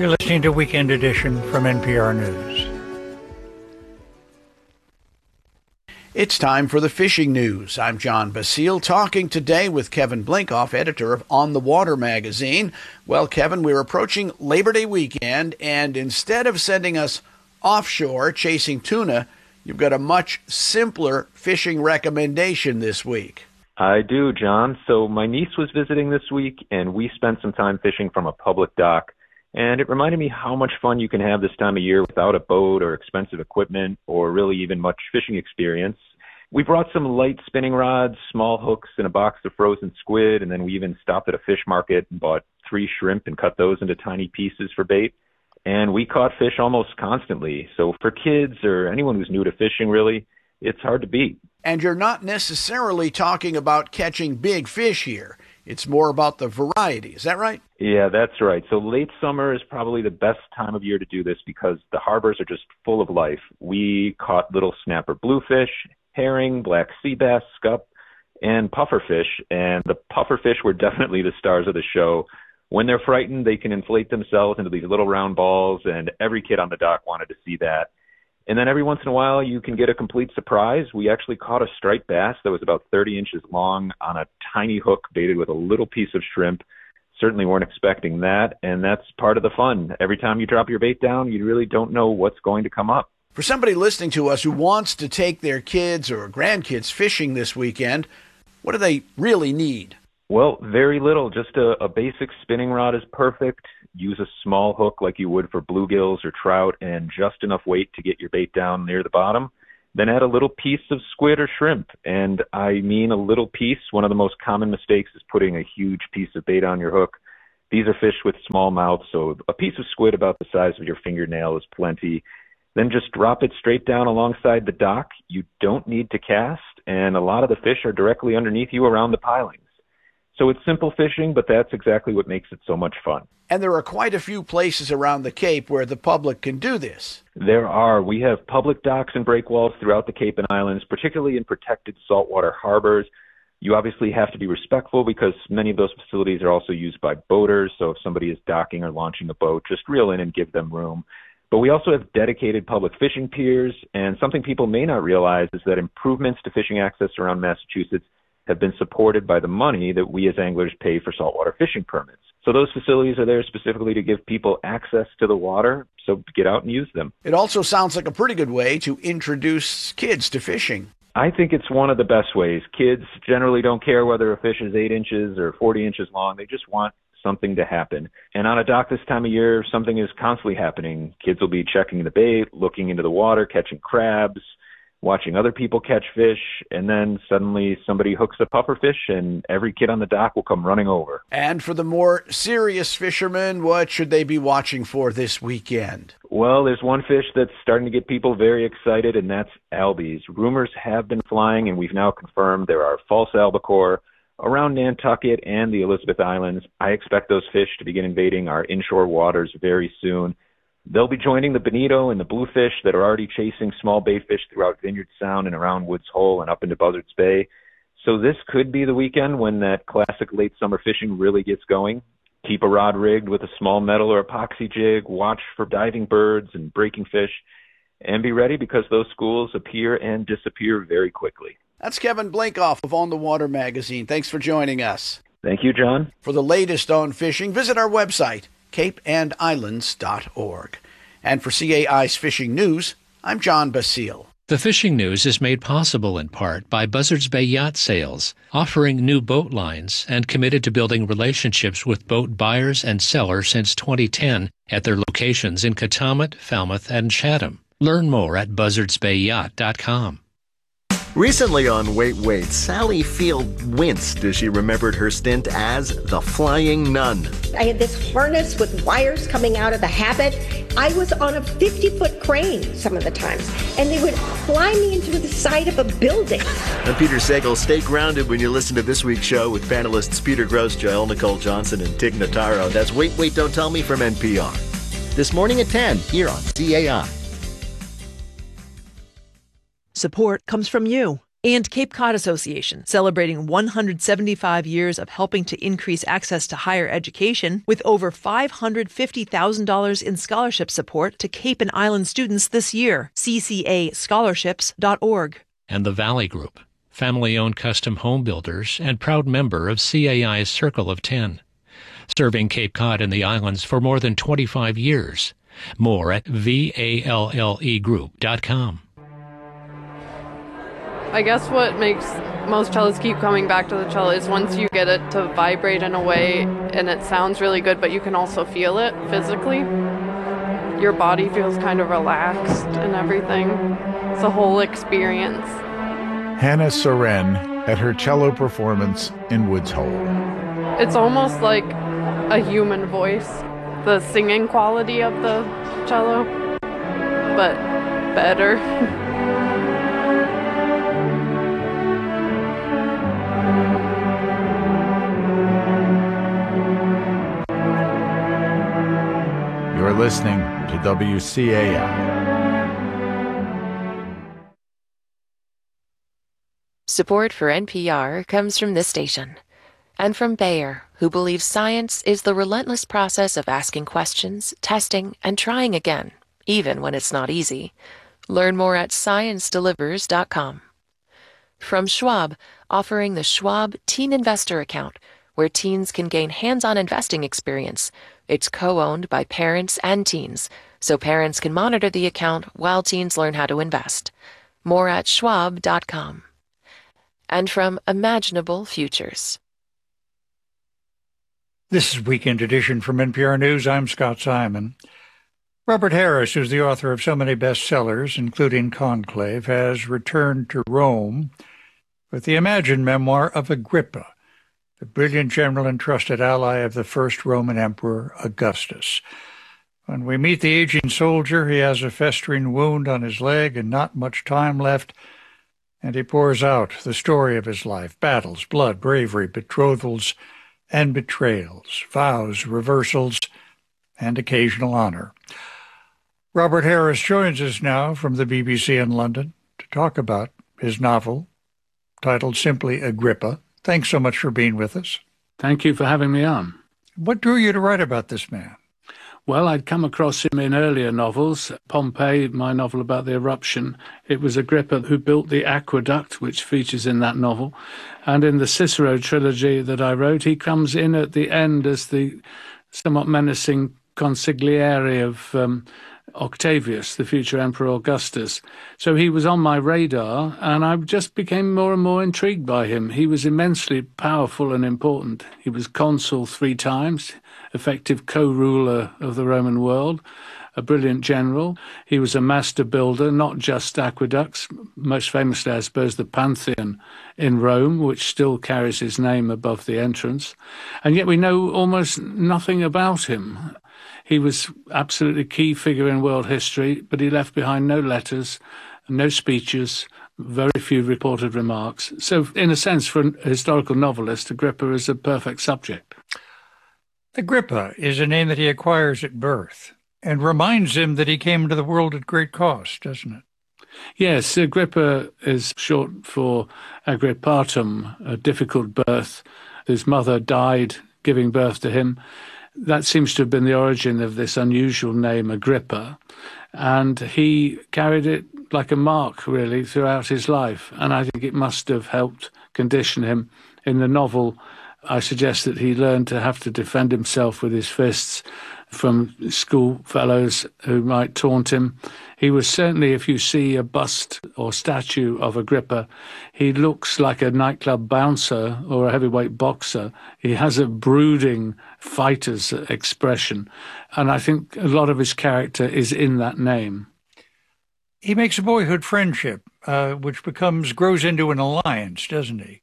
You're listening to Weekend Edition from NPR News. It's time for the fishing news. I'm John Basile, talking today with Kevin Blinkoff, editor of On the Water magazine. Well, Kevin, we're approaching Labor Day weekend, and instead of sending us offshore chasing tuna, you've got a much simpler fishing recommendation this week. I do, John. So my niece was visiting this week, and we spent some time fishing from a public dock. And it reminded me how much fun you can have this time of year without a boat or expensive equipment or really even much fishing experience. We brought some light spinning rods, small hooks, and a box of frozen squid, and then we even stopped at a fish market and bought 3 shrimp and cut those into tiny pieces for bait. And we caught fish almost constantly. So for kids or anyone who's new to fishing, really, it's hard to beat. And you're not necessarily talking about catching big fish here. It's more about the variety. Is that right? Yeah, that's right. So late summer is probably the best time of year to do this because the harbors are just full of life. We caught little snapper bluefish, herring, black sea bass, scup, and pufferfish. And the pufferfish were definitely the stars of the show. When they're frightened, they can inflate themselves into these little round balls, and every kid on the dock wanted to see that. And then every once in a while, you can get a complete surprise. We actually caught a striped bass that was about 30 inches long on a tiny hook baited with a little piece of shrimp. Certainly weren't expecting that, and that's part of the fun. Every time you drop your bait down, you really don't know what's going to come up. For somebody listening to us who wants to take their kids or grandkids fishing this weekend, what do they really need? Well, very little. Just a basic spinning rod is perfect. Use a small hook like you would for bluegills or trout and just enough weight to get your bait down near the bottom. Then add a little piece of squid or shrimp. And I mean a little piece. One of the most common mistakes is putting a huge piece of bait on your hook. These are fish with small mouths, so a piece of squid about the size of your fingernail is plenty. Then just drop it straight down alongside the dock. You don't need to cast, and a lot of the fish are directly underneath you around the pilings. So it's simple fishing, but that's exactly what makes it so much fun. And there are quite a few places around the Cape where the public can do this. There are. We have public docks and breakwalls throughout the Cape and Islands, particularly in protected saltwater harbors. You obviously have to be respectful because many of those facilities are also used by boaters. So if somebody is docking or launching a boat, just reel in and give them room. But we also have dedicated public fishing piers, and something people may not realize is that improvements to fishing access around Massachusetts have been supported by the money that we as anglers pay for saltwater fishing permits. So those facilities are there specifically to give people access to the water, so get out and use them. It also sounds like a pretty good way to introduce kids to fishing. I think it's one of the best ways. Kids generally don't care whether a fish is 8 inches or 40 inches long. They just want something to happen. And on a dock this time of year, something is constantly happening. Kids will be checking the bait, looking into the water, catching crabs, watching other people catch fish, and then suddenly somebody hooks a pufferfish and every kid on the dock will come running over. And for the more serious fishermen, what should they be watching for this weekend? Well, there's one fish that's starting to get people very excited, and that's albies. Rumors have been flying, and we've now confirmed there are false albacore around Nantucket and the Elizabeth Islands. I expect those fish to begin invading our inshore waters very soon. They'll be joining the bonito and the bluefish that are already chasing small bait fish throughout Vineyard Sound and around Woods Hole and up into Buzzards Bay. So this could be the weekend when that classic late summer fishing really gets going. Keep a rod rigged with a small metal or epoxy jig, watch for diving birds and breaking fish, and be ready because those schools appear and disappear very quickly. That's Kevin Blinkoff of On the Water magazine. Thanks for joining us. Thank you, John. For the latest on fishing, visit our website, capeandislands.org. And for CAI's Fishing News, I'm John Basile. The Fishing News is made possible in part by Buzzards Bay Yacht Sales, offering new boat lines and committed to building relationships with boat buyers and sellers since 2010 at their locations in Katamat, Falmouth, and Chatham. Learn more at buzzardsbayyacht.com. Recently on Wait, Sally Field winced as she remembered her stint as the Flying Nun. I had this harness with wires coming out of the habit. I was on a 50-foot crane some of the times, and they would fly me into the side of a building. I'm Peter Sagal. Stay grounded when you listen to this week's show with panelists Peter Grosz, Joelle Nicole Johnson, and Tig Notaro. That's Wait, Don't Tell Me from NPR. This morning at 10 here on CAI. Support comes from you. And Cape Cod Association, celebrating 175 years of helping to increase access to higher education with over $550,000 in scholarship support to Cape and Island students this year. CCAscholarships.org. And the Valley Group, family-owned custom home builders and proud member of CAI's Circle of 10. Serving Cape Cod and the islands for more than 25 years. More at vallegroup.com. I guess what makes most cellos keep coming back to the cello is once you get it to vibrate in a way and it sounds really good, but you can also feel it physically. Your body feels kind of relaxed and everything. It's a whole experience. Hannah Soren at her cello performance in Woods Hole. It's almost like a human voice, the singing quality of the cello, but better. You're listening to WCAI. Support for NPR comes from this station and from Bayer, who believes science is the relentless process of asking questions, testing, and trying again, even when it's not easy. Learn more at ScienceDelivers.com. From Schwab, offering the Schwab Teen Investor Account, where teens can gain hands-on investing experience. It's co-owned by parents and teens, so parents can monitor the account while teens learn how to invest. More at schwab.com. And from Imaginable Futures. This is Weekend Edition from NPR News. I'm Scott Simon. Robert Harris, who's the author of so many bestsellers, including Conclave, has returned to Rome with the imagined memoir of Agrippa, the brilliant general and trusted ally of the first Roman Emperor Augustus. When we meet the aging soldier, he has a festering wound on his leg and not much time left, and he pours out the story of his life: battles, blood, bravery, betrothals and betrayals, vows, reversals, and occasional honor. Robert Harris joins us now from the BBC in London to talk about his novel, titled simply Agrippa. Thanks so much for being with us. Thank you for having me on. What drew you to write about this man? Well, I'd come across him in earlier novels. Pompeii, my novel about the eruption. It was Agrippa who built the aqueduct, which features in that novel. And in the Cicero trilogy that I wrote, he comes in at the end as the somewhat menacing consigliere of Octavius, the future Emperor Augustus. So he was on my radar, and I just became more and more intrigued by him. He was immensely powerful and important. He was consul 3 times, effective co-ruler of the Roman world, a brilliant general. He was a master builder, not just aqueducts, most famously, I suppose, the Pantheon in Rome, which still carries his name above the entrance. And yet we know almost nothing about him. He was absolutely a key figure in world history, but he left behind no letters, no speeches, very few reported remarks. So, in a sense, for a historical novelist, Agrippa is a perfect subject. Agrippa is a name that he acquires at birth and reminds him that he came into the world at great cost, doesn't it? Yes, Agrippa is short for Agrippatum, a difficult birth. His mother died giving birth to him. That seems to have been the origin of this unusual name, Agrippa. And he carried it like a mark, really, throughout his life. And I think it must have helped condition him. In the novel, I suggest that he learned to have to defend himself with his fists from school fellows who might taunt him. He was certainly, if you see a bust or statue of Agrippa, he looks like a nightclub bouncer or a heavyweight boxer. He has a brooding fighter's expression, and I think a lot of his character is in that name. He makes a boyhood friendship, which grows into an alliance, doesn't he?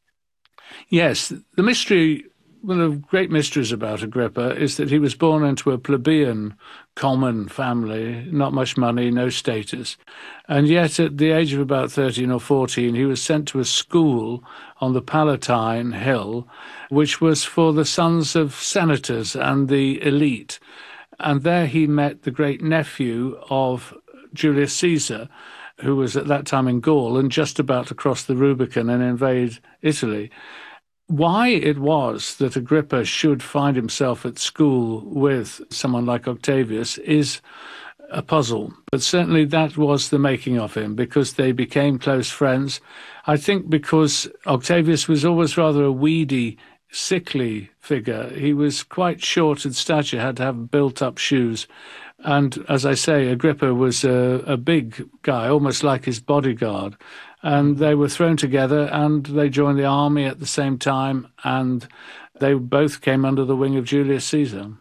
Yes, the mystery, one of the great mysteries about Agrippa is that he was born into a plebeian, common family, not much money, no status. And yet at the age of about 13 or 14, he was sent to a school on the Palatine Hill, which was for the sons of senators and the elite. And there he met the great nephew of Julius Caesar, who was at that time in Gaul and just about to cross the Rubicon and invade Italy. Why it was that Agrippa should find himself at school with someone like Octavius is a puzzle, but certainly that was the making of him, because they became close friends. I think because Octavius was always rather a weedy, sickly figure. He was quite short in stature, had to have built-up shoes. And as I say, Agrippa was a big guy, almost like his bodyguard. And they were thrown together and they joined the army at the same time, and they both came under the wing of Julius Caesar.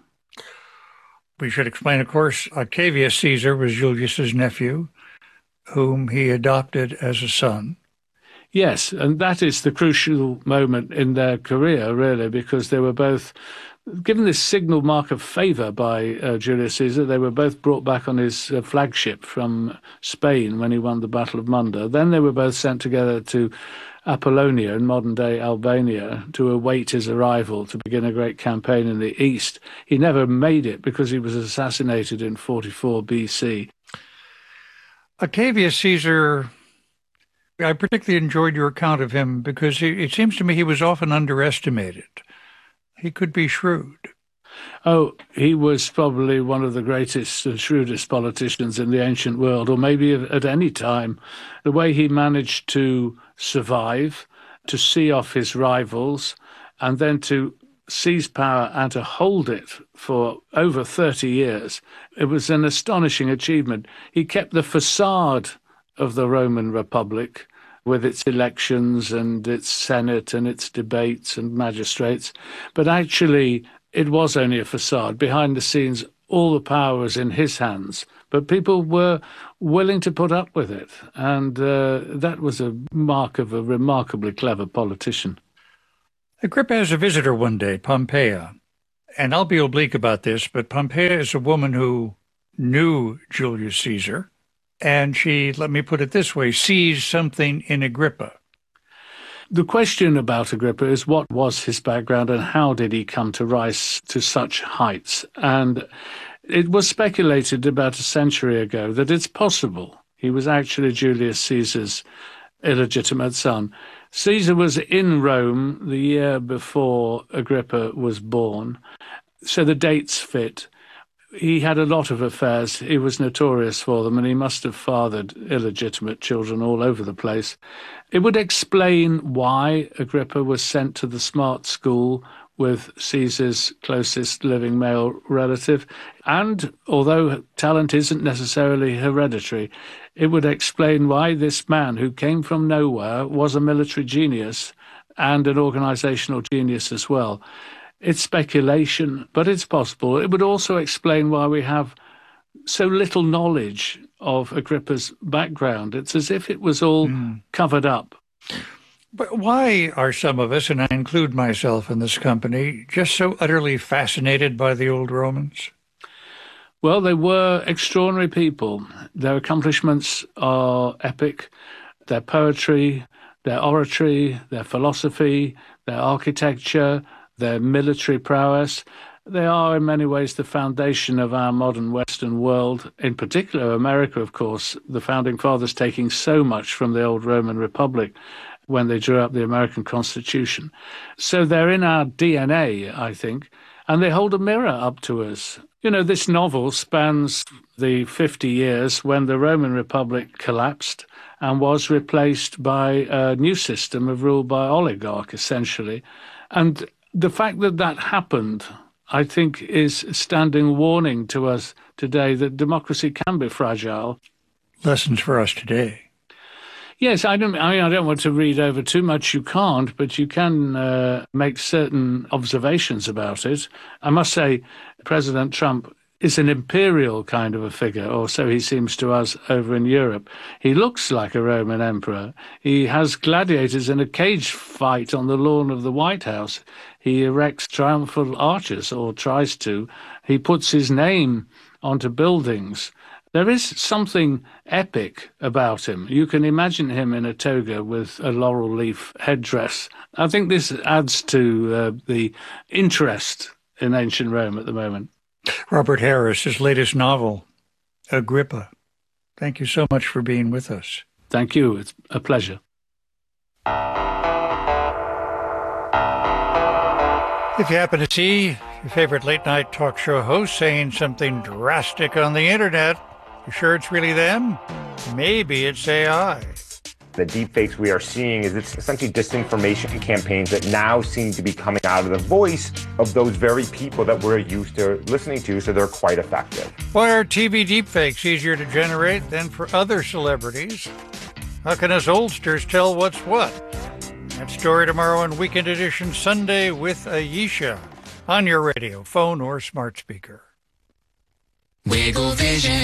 We should explain, of course, Octavius Caesar was Julius's nephew, whom he adopted as a son. Yes, and that is the crucial moment in their career, really, because they were both given this signal mark of favour by Julius Caesar. They were both brought back on his flagship from Spain when he won the Battle of Munda. Then they were both sent together to Apollonia in modern-day Albania to await his arrival to begin a great campaign in the east. He never made it because he was assassinated in 44 BC. Octavius Caesar, I particularly enjoyed your account of him because it seems to me he was often underestimated. He could be shrewd. Oh, he was probably one of the greatest and shrewdest politicians in the ancient world, or maybe at any time. The way he managed to survive, to see off his rivals, and then to seize power and to hold it for over 30 years, it was an astonishing achievement. He kept the facade of the Roman Republic with its elections and its Senate and its debates and magistrates. But actually, it was only a facade. Behind the scenes, all the power was in his hands. But people were willing to put up with it. And that was a mark of a remarkably clever politician. Agrippa has a visitor one day, Pompeia. And I'll be oblique about this, but Pompeia is a woman who knew Julius Caesar. And she, let me put it this way, sees something in Agrippa. The question about Agrippa is what was his background and how did he come to rise to such heights? And it was speculated about a century ago that it's possible he was actually Julius Caesar's illegitimate son. Caesar was in Rome the year before Agrippa was born, so the dates fit. He had a lot of affairs. He was notorious for them, and he must have fathered illegitimate children all over the place. It would explain why Agrippa was sent to the smart school with Caesar's closest living male relative. And although talent isn't necessarily hereditary, it would explain why this man who came from nowhere was a military genius and an organizational genius as well. It's speculation, but it's possible. It would also explain why we have so little knowledge of Agrippa's background. It's as if it was all covered up. But why are some of us, and I include myself in this company, just so utterly fascinated by the old Romans? Well, they were extraordinary people. Their accomplishments are epic. Their poetry, their oratory, their philosophy, their architecture, their military prowess, they are in many ways the foundation of our modern Western world, in particular America, of course, the Founding Fathers taking so much from the old Roman Republic when they drew up the American Constitution. So they're in our DNA, I think, and they hold a mirror up to us. You know, this novel spans the 50 years when the Roman Republic collapsed and was replaced by a new system of rule by oligarch, essentially. And the fact that that happened, I think, is a standing warning to us today that democracy can be fragile. Lessons for us today. Yes, I don't want to read over too much. You can't, but you can make certain observations about it. I must say, President Trump is an imperial kind of a figure, or so he seems to us over in Europe. He looks like a Roman emperor. He has gladiators in a cage fight on the lawn of the White House. He erects triumphal arches, or tries to. He puts his name onto buildings. There is something epic about him. You can imagine him in a toga with a laurel leaf headdress. I think this adds to the interest in ancient Rome at the moment. Robert Harris, his latest novel, Agrippa. Thank you so much for being with us. Thank you. It's a pleasure. If you happen to see your favorite late-night talk show host saying something drastic on the internet, you sure it's really them? Maybe it's AI. The deepfakes we are seeing is it's essentially disinformation campaigns that now seem to be coming out of the voice of those very people that we're used to listening to, so they're quite effective. Why are TV deepfakes easier to generate than for other celebrities? How can us oldsters tell what's what? That story tomorrow on Weekend Edition Sunday with Ayesha on your radio, phone, or smart speaker. Wiggle Vision.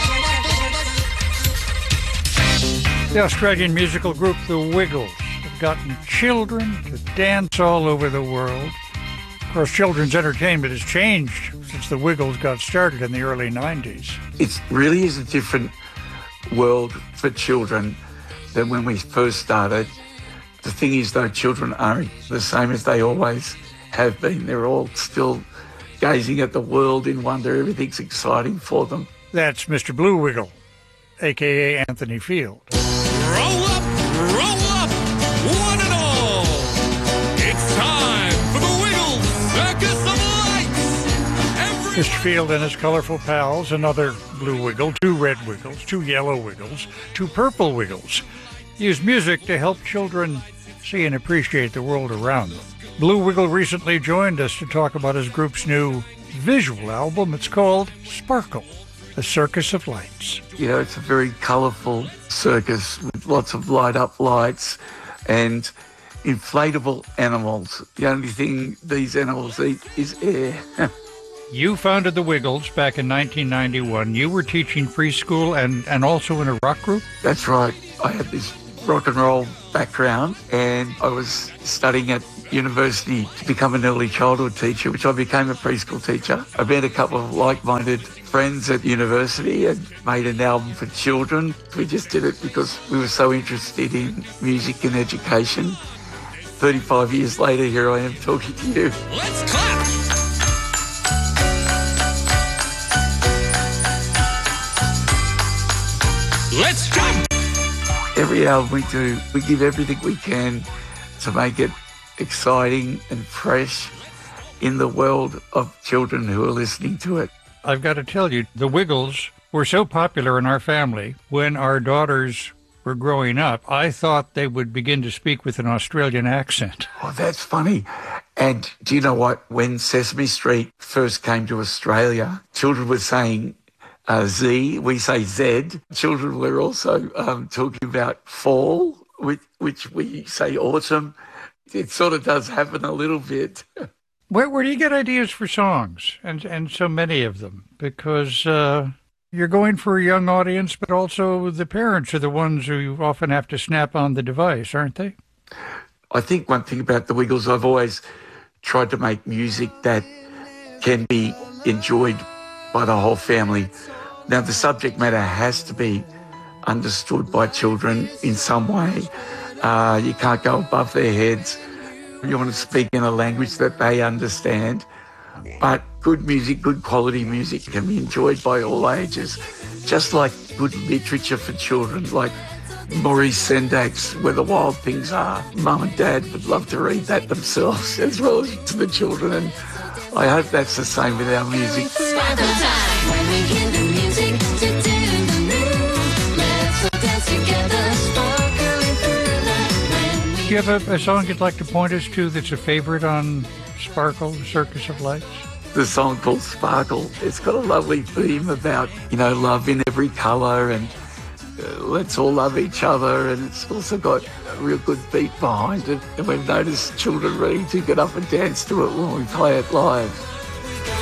The Australian musical group The Wiggles have gotten children to dance all over the world. Of course, children's entertainment has changed since The Wiggles got started in the early 90s. It really is a different world for children than when we first started. The thing is, though, children aren't the same as they always have been. They're all still gazing at the world in wonder. Everything's exciting for them. That's Mr. Blue Wiggle, a.k.a. Anthony Field. Roll up, one and all. It's time for the Wiggles Circus of Lights. Mr. Field and his colorful pals, another blue wiggle, 2 red wiggles, 2 yellow wiggles, 2 purple wiggles, use music to help children see and appreciate the world around them. Blue Wiggle recently joined us to talk about his group's new visual album. It's called Sparkle, a Circus of Lights. You know, it's a very colourful circus with lots of light-up lights and inflatable animals. The only thing these animals eat is air. You founded the Wiggles back in 1991. You were teaching preschool and also in a rock group? That's right. I had this rock and roll background and I was studying at university to become an early childhood teacher, which I became a preschool teacher. I met a couple of like-minded friends at university and made an album for children. We just did it because we were so interested in music and education. 35 years later, here I am talking to you. Let's clap! Let's jump! Every album we do, we give everything we can to make it exciting and fresh in the world of children who are listening to it. I've got to tell you, the Wiggles were so popular in our family. When our daughters were growing up, I thought they would begin to speak with an Australian accent. Oh, that's funny. And do you know what? When Sesame Street first came to Australia, children were saying Z, we say Z. Children were also talking about fall, which we say autumn. It sort of does happen a little bit. Where do you get ideas for songs, and so many of them? Because you're going for a young audience, but also the parents are the ones who often have to snap on the device, aren't they? I think one thing about the Wiggles, I've always tried to make music that can be enjoyed by the whole family. Now, the subject matter has to be understood by children in some way. You can't go above their heads. You want to speak in a language that they understand. But good music, good quality music can be enjoyed by all ages. Just like good literature for children, like Maurice Sendak's Where the Wild Things Are. Mum and Dad would love to read that themselves as well as to the children, and I hope that's the same with our music. Sparkle time when we hear the music to do the move. Let's all dance together, sparkling through the Do you have a song you'd like to point us to that's a favorite on Sparkle, Circus of Lights? The song called Sparkle. It's got a lovely theme about, love in every colour and let's all love each other, and it's also got a real good beat behind it, and we've noticed children ready to get up and dance to it when we play it live.